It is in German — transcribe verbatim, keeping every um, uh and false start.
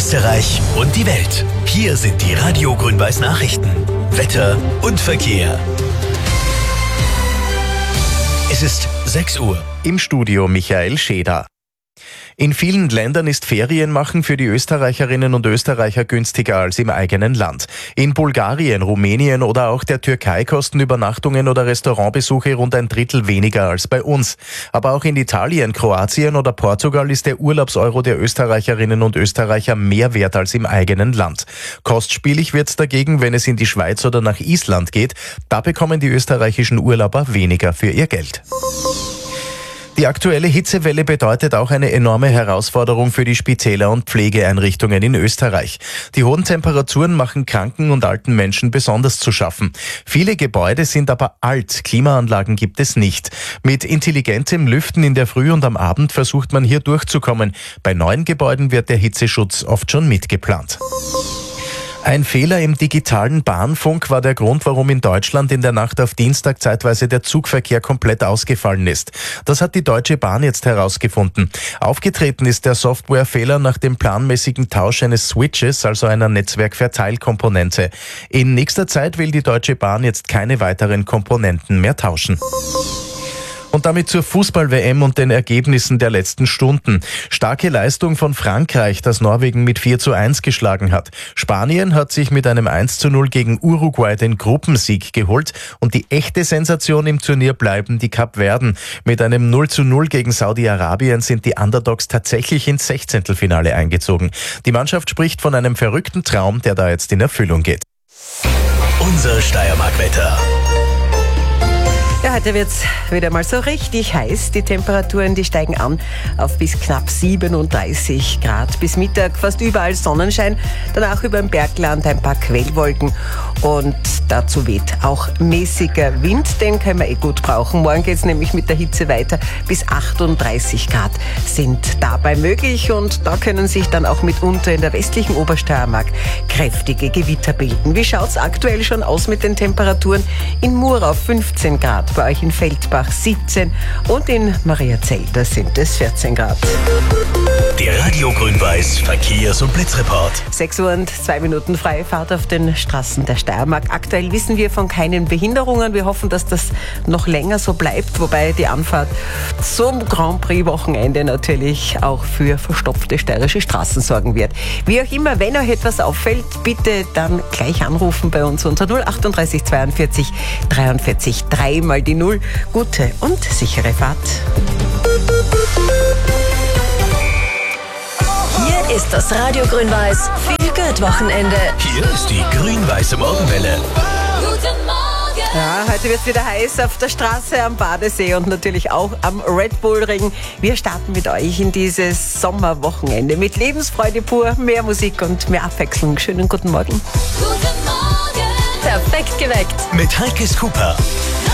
Österreich und die Welt. Hier sind die Radio Grün-Weiß Nachrichten, Wetter und Verkehr. Es ist sechs Uhr. Im Studio Michael Scheder. In vielen Ländern ist Ferienmachen für die Österreicherinnen und Österreicher günstiger als im eigenen Land. In Bulgarien, Rumänien oder auch der Türkei kosten Übernachtungen oder Restaurantbesuche rund ein Drittel weniger als bei uns. Aber auch in Italien, Kroatien oder Portugal ist der Urlaubseuro der Österreicherinnen und Österreicher mehr wert als im eigenen Land. Kostspielig wird's dagegen, wenn es in die Schweiz oder nach Island geht. Da bekommen die österreichischen Urlauber weniger für ihr Geld. Die aktuelle Hitzewelle bedeutet auch eine enorme Herausforderung für die Spitäler und Pflegeeinrichtungen in Österreich. Die hohen Temperaturen machen kranken und alten Menschen besonders zu schaffen. Viele Gebäude sind aber alt, Klimaanlagen gibt es nicht. Mit intelligentem Lüften in der Früh und am Abend versucht man hier durchzukommen. Bei neuen Gebäuden wird der Hitzeschutz oft schon mitgeplant. Ein Fehler im digitalen Bahnfunk war der Grund, warum in Deutschland in der Nacht auf Dienstag zeitweise der Zugverkehr komplett ausgefallen ist. Das hat die Deutsche Bahn jetzt herausgefunden. Aufgetreten ist der Softwarefehler nach dem planmäßigen Tausch eines Switches, also einer Netzwerkverteilkomponente. In nächster Zeit will die Deutsche Bahn jetzt keine weiteren Komponenten mehr tauschen. Und damit zur Fußball-W M und den Ergebnissen der letzten Stunden. Starke Leistung von Frankreich, das Norwegen mit vier zu eins geschlagen hat. Spanien hat sich mit einem eins zu null gegen Uruguay den Gruppensieg geholt. Und die echte Sensation im Turnier bleiben die Kapverden. Mit einem null zu null gegen Saudi-Arabien sind die Underdogs tatsächlich ins Sechzehntelfinale eingezogen. Die Mannschaft spricht von einem verrückten Traum, der da jetzt in Erfüllung geht. Unser Steiermark-Wetter. Ja, heute wird's wieder mal so richtig heiß. Die Temperaturen, die steigen an auf bis knapp siebenunddreißig Grad. Bis Mittag fast überall Sonnenschein, danach über dem Bergland ein paar Quellwolken. Und dazu weht auch mäßiger Wind, den können wir eh gut brauchen. Morgen geht's nämlich mit der Hitze weiter. Bis achtunddreißig Grad sind dabei möglich. Und da können sich dann auch mitunter in der westlichen Obersteiermark kräftige Gewitter bilden. Wie schaut's aktuell schon aus mit den Temperaturen? In Murau fünfzehn Grad. Bei euch in Feldbach siebzehn und in Mariazell sind es vierzehn Grad. Der Radio Grün-Weiß Verkehrs- und Blitzreport. sechs Uhr und zwei Minuten freie Fahrt auf den Straßen der Steiermark. Aktuell wissen wir von keinen Behinderungen. Wir hoffen, dass das noch länger so bleibt, wobei die Anfahrt zum Grand Prix-Wochenende natürlich auch für verstopfte steirische Straßen sorgen wird. Wie auch immer, wenn euch etwas auffällt, bitte dann gleich anrufen bei uns unter null achtunddreißig zweiundvierzig dreiundvierzig drei mal die Null. Gute und sichere Fahrt. Hier ist das Radio Grün-Weiß Feel Good Wochenende. Hier ist die grün-weiße Morgenwelle. Guten Morgen. Ja, heute wird es wieder heiß auf der Straße, am Badesee und natürlich auch am Red Bull Ring. Wir starten mit euch in dieses Sommerwochenende mit Lebensfreude pur, mehr Musik und mehr Abwechslung. Schönen guten Morgen. Guten Morgen. Perfekt geweckt. Mit Heikes Cooper.